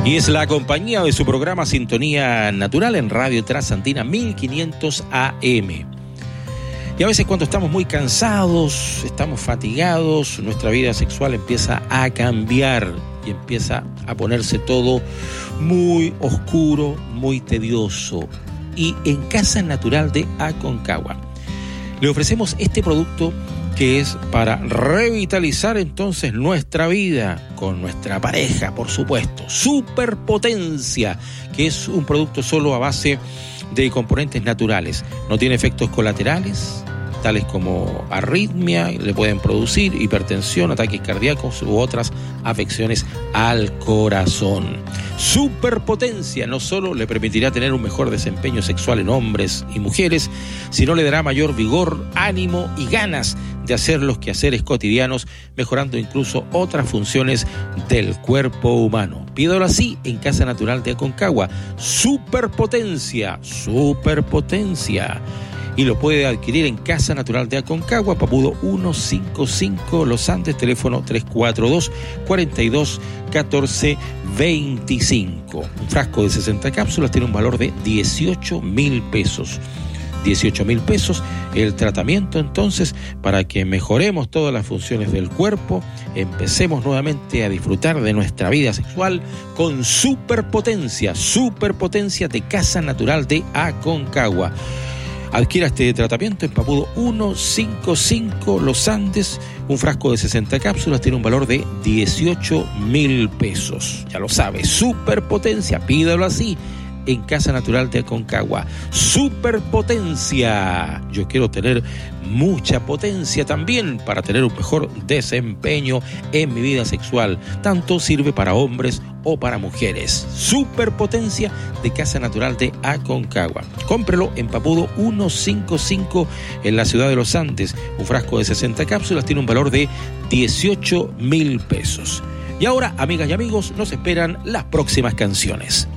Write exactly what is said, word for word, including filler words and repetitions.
Y es la compañía de su programa Sintonía Natural en Radio Trasandina mil quinientos A M. Y a veces cuando estamos muy cansados, estamos fatigados, nuestra vida sexual empieza a cambiar y empieza a ponerse todo muy oscuro, muy tedioso. Y en Casa Natural de Aconcagua le ofrecemos este producto que es para revitalizar entonces nuestra vida con nuestra pareja, por supuesto. Superpotencia, que es un producto solo a base de componentes naturales. No tiene efectos colaterales, tales como arritmia, le pueden producir hipertensión, ataques cardíacos u otras afecciones al corazón. Superpotencia no solo le permitirá tener un mejor desempeño sexual en hombres y mujeres, sino le dará mayor vigor, ánimo y ganas de hacer los quehaceres cotidianos, mejorando incluso otras funciones del cuerpo humano. Pídalo así en Casa Natural de Aconcagua. Superpotencia, superpotencia. Y lo puede adquirir en Casa Natural de Aconcagua, Papudo ciento cincuenta y cinco, Los Andes, teléfono tres cuatro dos, cuatro dos, uno cuatro dos cinco. Un frasco de sesenta cápsulas tiene un valor de dieciocho mil pesos. dieciocho mil pesos el tratamiento entonces para que mejoremos todas las funciones del cuerpo, empecemos nuevamente a disfrutar de nuestra vida sexual con superpotencia, superpotencia de Casa Natural de Aconcagua. Adquiera este tratamiento en Papudo ciento cincuenta y cinco, Los Andes, un frasco de sesenta cápsulas tiene un valor de dieciocho mil pesos. Ya lo sabe, superpotencia, pídalo así en Casa Natural de Aconcagua. Superpotencia. Yo quiero tener mucha potencia también para tener un mejor desempeño en mi vida sexual. Tanto sirve para hombres o para mujeres. Superpotencia de Casa Natural de Aconcagua. Cómprelo en Papudo ciento cincuenta y cinco en la ciudad de Los Andes. Un frasco de sesenta cápsulas tiene un valor de dieciocho mil pesos. Y ahora, amigas y amigos, nos esperan las próximas canciones.